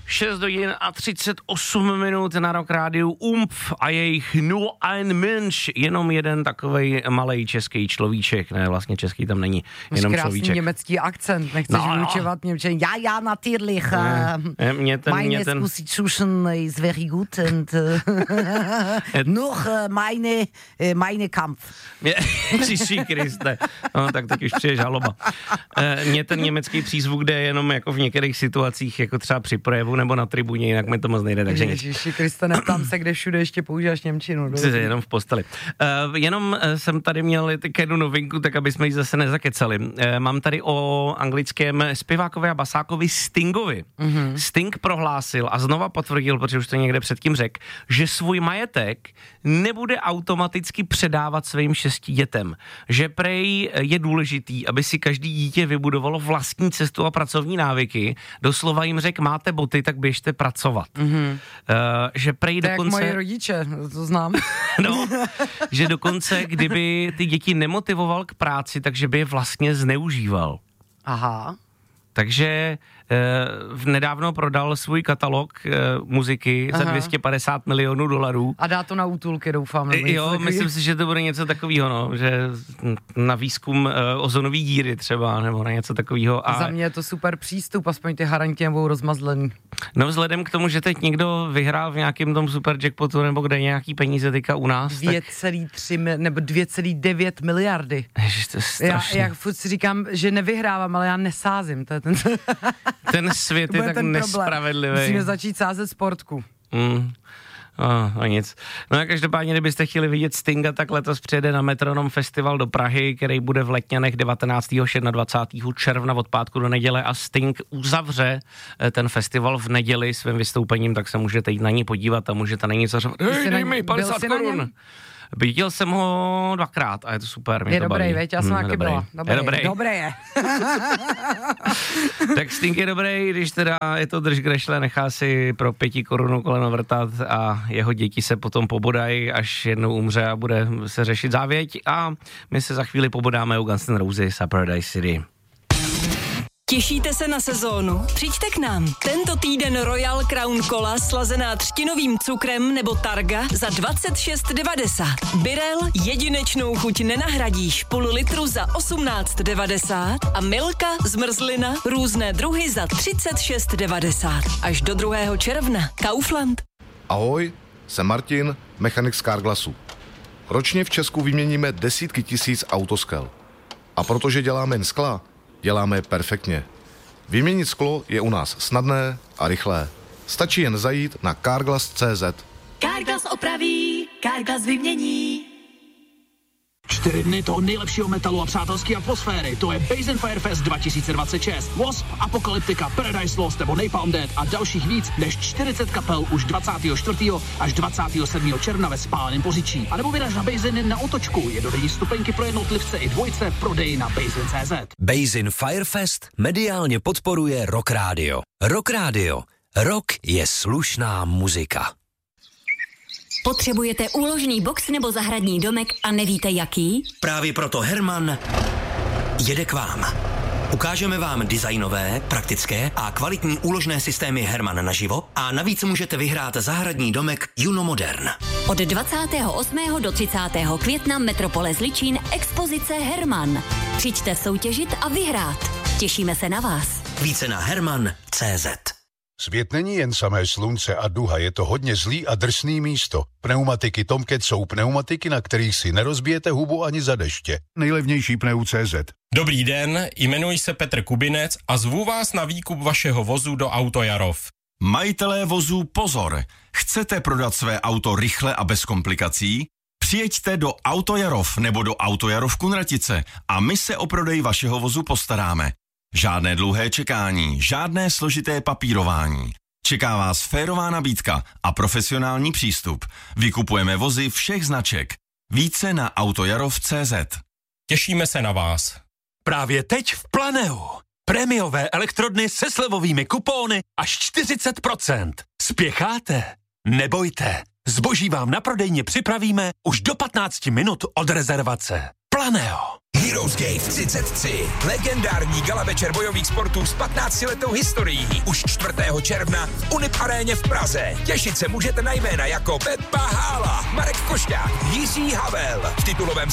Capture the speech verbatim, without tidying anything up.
šest hodin a třicet osm minut na Rock Rádiu Umf a jejich Nur ein Mensch, jenom jeden takovej malej český človíček, ne, vlastně český tam není, jenom krásný človíček. Německý akcent, nechceš no, vyučovat němčin. Ja, ja, natürlich. Ne, mě ten, meine mě ten... Constitution is very good and uh, noch uh, meine, uh, meine Kampf. Ježiši Kriste, no tak teď už přijde žaloba. Mě ten německý přízvuk jde jenom jako v některých situacích, jako třeba při projevu nebo na tribuně, jinak mi to moc nejde, takže nic. Ježiši Kriste, neptám se, kde všude ještě používáš němčinu. Jsi jenom v posteli. Uh, jenom uh, jsem tady měl jednu novinku, tak aby jsme ji zase nezakecali. Uh, mám tady o anglickém zpěvákovi a basákovi Stingovi. Mm-hmm. Sting prohlásil a znova potvrdil, protože už to někde předtím řekl, že svůj majetek nebude automaticky předávat svým šesti dětem. Že prej je důležitý, aby si každý dítě vybudovalo vlastní cestu a pracovní návyky. Doslova jim řekl, máte boty, tak běžte pracovat. Mm-hmm. Uh, že prej to dokonce... jak moji rodiče, to znám. No, že dokonce, kdyby ty děti nemotivoval k práci, takže by je vlastně zneužíval. Aha. Takže v nedávno prodal svůj katalog e, muziky Aha. za dvě stě padesát milionů dolarů. A dá to na útulky, doufám. E, jo, takový... myslím si, že to bude něco takového, no, že na výzkum e, ozonový díry třeba, nebo na něco takového. A... Za mě je to super přístup, aspoň ty haranti budou rozmazlený. No vzhledem k tomu, že teď někdo vyhrál v nějakém tom super jackpotu, nebo kde nějaký peníze teďka u nás, dvě celá tři tak... nebo dvě celá devět miliardy. Ježiš, to je strašný. Já, já furt si říkám, že nevyhrávám, ale já nesázím. To je ten... Ten svět je tak nespravedlivý. Musíme začít sázet sportku. Mm. Oh, no nic. No a každopádně, kdybyste chtěli vidět Stinga, tak letos přijede na Metronom Festival do Prahy, který bude v Letňanech devatenáctého až dvacátého června od pátku do neděle a Sting uzavře ten festival v neděli svým vystoupením, tak se můžete jít na ní podívat a můžete na ní zařovat. Hej, dej mi padesát korun. Viděl jsem ho dvakrát a je to super. Je to dobrý, veď, já jsem taky byla. Dobrý. Je dobrý. Dobré je. Tak Sting je dobrý, když teda je to drž grešle, nechá si pro pěti korunu koleno vrtat a jeho děti se potom pobodají, až jednou umře a bude se řešit závěť a my se za chvíli pobodáme u Guns N' Roses a Paradise City. Těšíte se na sezónu? Přijďte k nám. Tento týden Royal Crown Cola slazená třtinovým cukrem nebo Targa za dvacet šest devadesát. Birel jedinečnou chuť nenahradíš, půl litru za osmnáct devadesát a Milka zmrzlina různé druhy za třicet šest devadesát. Až do druhého června. Kaufland. Ahoj, jsem Martin, mechanik z Carglassu. Ročně v Česku vyměníme desítky tisíc autoskel. A protože děláme jen skla, děláme je perfektně. Vyměnit sklo je u nás snadné a rychlé. Stačí jen zajít na carglass tečka cé zet. Carglass opraví, Carglass vymění. Čtyři dny toho nejlepšího metalu a přátelské atmosféry. To je Basin Firefest dva tisíce dvacet šest. Wasp, Apocalyptica, Paradise Lost nebo Napalm Death a dalších víc než čtyřicet kapel už dvacátého čtvrtého až dvacátého sedmého června ve Spáleném Poříčí. A nebo vyraž na Basin na Otočku. Jednodenní stupenky pro jednotlivce i dvojce v prodeji na Basin tečka cé zet. Basin Firefest mediálně podporuje Rock Radio. Rock Radio. Rock je slušná muzika. Potřebujete úložný box nebo zahradní domek a nevíte jaký? Právě proto Herman jede k vám. Ukážeme vám designové, praktické a kvalitní úložné systémy Herman naživo a navíc můžete vyhrát zahradní domek Juno Modern. Od dvacátého osmého do třicátého května Metropole Zličín expozice Herman. Přijďte soutěžit a vyhrát. Těšíme se na vás. Více na herman tečka cé zet. Svět není jen samé slunce a duha, je to hodně zlý a drsný místo. Pneumatiky Tomcat jsou pneumatiky, na kterých si nerozbijete hubu ani za deště. Nejlevnější pneu tečka cé zet. Dobrý den, jmenuji se Petr Kubinec a zvu vás na výkup vašeho vozu do Autojarov. Majitelé vozů pozor! Chcete prodat své auto rychle a bez komplikací? Přijeďte do Autojarov nebo do Autojarov Kunratice a my se o prodej vašeho vozu postaráme. Žádné dlouhé čekání, žádné složité papírování. Čeká vás férová nabídka a profesionální přístup. Vykupujeme vozy všech značek. Více na autojarov tečka cé zet. Těšíme se na vás. Právě teď v Planeu. Prémiové elektrodny se slevovými kupóny až čtyřicet procent. Spěcháte? Nebojte. Zboží vám na prodejně připravíme už do patnáct minut od rezervace. Planeo. Heroes Gate třicet tři. Legendární gala večer bojových sportů s patnáctiletou historií. Už čtvrtého června v Unip aréně v Praze. Těšit se můžete na jména jako Pepa Hála, Marek Košťák, Jiří Havel. V titulovém